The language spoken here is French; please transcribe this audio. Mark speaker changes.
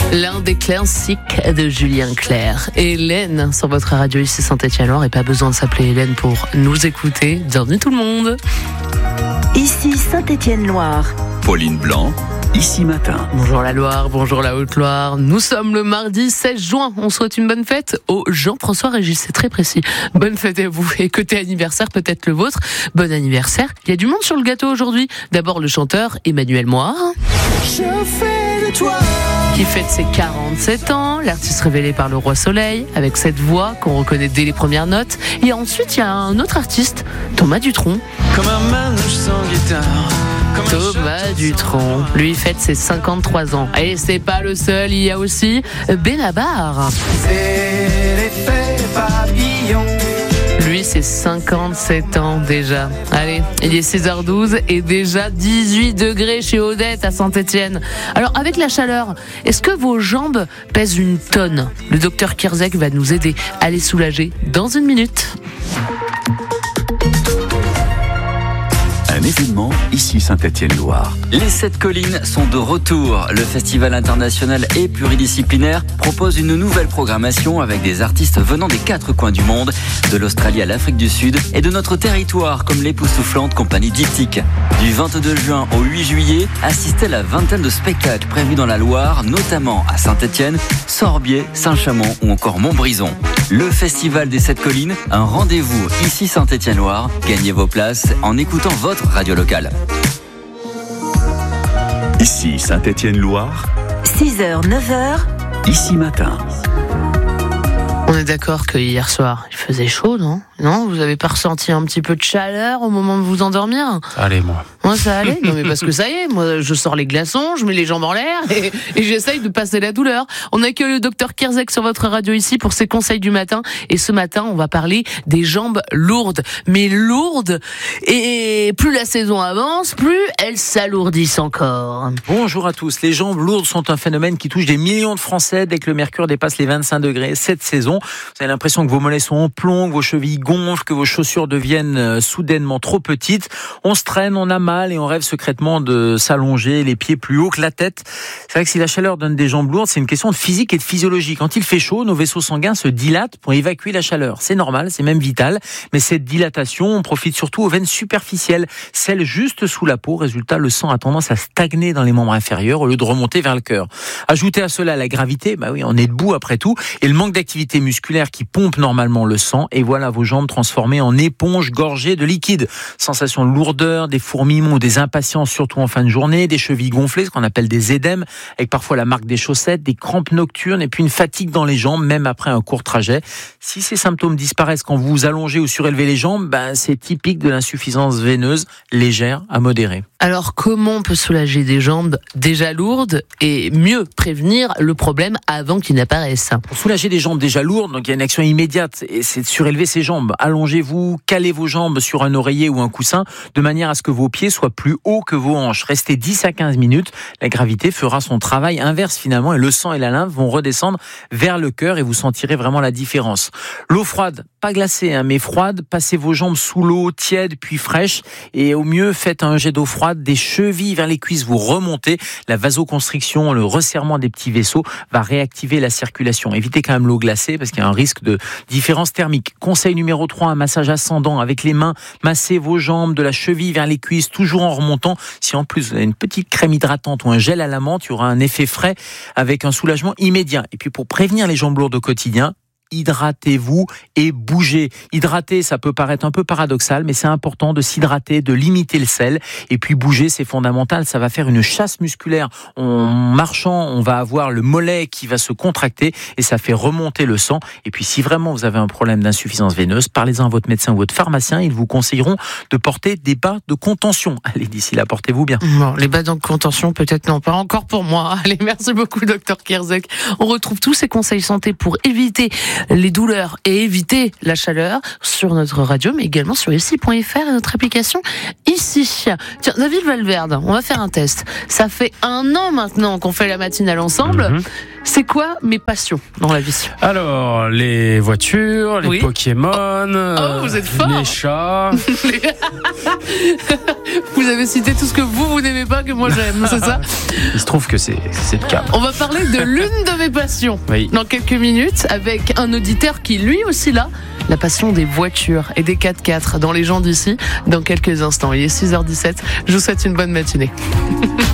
Speaker 1: L'un des classiques de Julien Clerc. Hélène sur votre radio ici Saint-Étienne-Loire, et pas besoin de s'appeler Hélène pour nous écouter. Bienvenue tout le monde.
Speaker 2: Ici Saint-Étienne-Loire.
Speaker 3: Pauline Blanc, Ici Matin.
Speaker 1: Bonjour la Loire, bonjour la Haute-Loire. Nous sommes le mardi 16 juin. On souhaite une bonne fête au Jean-François Régis. C'est très précis. Bonne fête à vous. Et côté anniversaire, peut-être le vôtre. Bon anniversaire. Il y a du monde sur le gâteau aujourd'hui. D'abord le chanteur Emmanuel Moir. Je fais de toi. Qui fête ses 47 ans, l'artiste révélé par le Roi Soleil, avec cette voix qu'on reconnaît dès les premières notes. Et ensuite, il y a un autre artiste, Thomas Dutronc.
Speaker 4: Comme un manouche sans guitare.
Speaker 1: Thomas Dutronc, lui fête ses 53 ans. Et c'est pas le seul, il y a aussi Benabar.
Speaker 4: C'est l'effet papillon.
Speaker 1: Lui, c'est 57 ans déjà. Allez, il est 6h12 et déjà 18 degrés chez Odette à Saint-Étienne. Alors, avec la chaleur, est-ce que vos jambes pèsent une tonne ? Le docteur Kierzek va nous aider à les soulager dans une minute.
Speaker 3: Un événement ici Saint-Étienne-Loire.
Speaker 5: Les 7 collines sont de retour. Le festival international et pluridisciplinaire propose une nouvelle programmation avec des artistes venant des 4 coins du monde, de l'Australie à l'Afrique du Sud et de notre territoire comme l'époustouflante compagnie Diptyque. Du 22 juin au 8 juillet, assistez à la vingtaine de spectacles prévus dans la Loire, notamment à Saint-Étienne, Sorbier, Saint-Chamond ou encore Montbrison. Le festival des 7 collines, un rendez-vous ici Saint-Étienne-Loire. Gagnez vos places en écoutant votre radio locale.
Speaker 3: Ici Saint-Étienne-Loire.
Speaker 2: 6h, 9h.
Speaker 3: Ici Matin.
Speaker 1: On est d'accord que hier soir, il faisait chaud, non ? Non, vous avez pas ressenti un petit peu de chaleur au moment de vous endormir ?
Speaker 6: Allez, moi.
Speaker 1: Moi, ça allait. Non, mais parce que ça y est, moi, je sors les glaçons, je mets les jambes en l'air et j'essaye de passer la douleur. On accueille le docteur Kierzek sur votre radio ici pour ses conseils du matin. Et ce matin, on va parler des jambes lourdes. Mais lourdes, et plus la saison avance, plus elles s'alourdissent encore.
Speaker 6: Bonjour à tous. Les jambes lourdes sont un phénomène qui touche des millions de Français dès que le mercure dépasse les 25 degrés cette saison. Vous avez l'impression que vos mollets sont en plomb, que vos chevilles gonflent, que vos chaussures deviennent soudainement trop petites. On se traîne, on a mal et on rêve secrètement de s'allonger les pieds plus haut que la tête. C'est vrai que si la chaleur donne des jambes lourdes, c'est une question de physique et de physiologie. Quand il fait chaud, nos vaisseaux sanguins se dilatent pour évacuer la chaleur. C'est normal, c'est même vital. Mais cette dilatation, on profite surtout aux veines superficielles, celles juste sous la peau. Résultat, le sang a tendance à stagner dans les membres inférieurs au lieu de remonter vers le cœur. Ajoutez à cela la gravité, bah oui, on est debout après tout, et le manque d'activité musculaire qui pompe normalement le sang, et voilà vos jambes transformées en éponges gorgées de liquide. Sensation de lourdeur, des fourmillements ou des impatiences, surtout en fin de journée, des chevilles gonflées, ce qu'on appelle des édèmes, avec parfois la marque des chaussettes, des crampes nocturnes et puis une fatigue dans les jambes, même après un court trajet. Si ces symptômes disparaissent quand vous vous allongez ou surélevez les jambes, c'est typique de l'insuffisance veineuse légère à modérée.
Speaker 1: Alors, comment on peut soulager des jambes déjà lourdes et mieux prévenir le problème avant qu'il n'apparaisse ?
Speaker 6: Pour soulager des jambes déjà lourdes, donc il y a une action immédiate, et c'est de surélever ses jambes. Allongez-vous, calez vos jambes sur un oreiller ou un coussin, de manière à ce que vos pieds soient plus hauts que vos hanches. Restez 10 à 15 minutes, la gravité fera son travail inverse finalement, et le sang et la lymphe vont redescendre vers le cœur, et vous sentirez vraiment la différence. L'eau froide, pas glacée, mais froide, passez vos jambes sous l'eau, tiède puis fraîche, et au mieux, faites un jet d'eau froide des chevilles vers les cuisses, vous remontez. La vasoconstriction, le resserrement des petits vaisseaux va réactiver la circulation. Évitez quand même l'eau glacée parce qu'il y a un risque de différence thermique. Conseil numéro 3, un massage ascendant avec les mains. Massez vos jambes de la cheville vers les cuisses, toujours en remontant. Si en plus vous avez une petite crème hydratante ou un gel à la menthe, il y aura un effet frais avec un soulagement immédiat. Et puis pour prévenir les jambes lourdes au quotidien, hydratez-vous et bougez. Hydrater, ça peut paraître un peu paradoxal, mais c'est important de s'hydrater, de limiter le sel. Et puis bouger, c'est fondamental. Ça va faire une chasse musculaire. En marchant, on va avoir le mollet qui va se contracter et ça fait remonter le sang. Et puis si vraiment vous avez un problème d'insuffisance veineuse, parlez-en à votre médecin ou votre pharmacien. Ils vous conseilleront de porter des bas de contention. Allez, d'ici là, portez-vous bien.
Speaker 1: Bon, les bas de contention, peut-être non, pas encore pour moi. Allez, merci beaucoup, docteur Kierzek. On retrouve tous ces conseils santé pour éviter les douleurs et éviter la chaleur sur notre radio, mais également sur ici.fr et notre application ici. Tiens, David Valverde, on va faire un test. Ça fait 1 an maintenant qu'on fait la matinale ensemble. C'est quoi mes passions dans la vie?
Speaker 7: Alors, les voitures, les Pokémon,
Speaker 1: vous êtes fort.
Speaker 7: les chats.
Speaker 1: Vous avez cité tout ce que vous n'aimez pas, que moi j'aime, c'est ça?
Speaker 7: Il se trouve que c'est le cas.
Speaker 1: On va parler de l'une de mes passions
Speaker 7: dans
Speaker 1: quelques minutes avec un auditeur qui lui aussi là, la passion des voitures et des 4x4 dans les gens d'ici dans quelques instants. Il est 6h17, je vous souhaite une bonne matinée.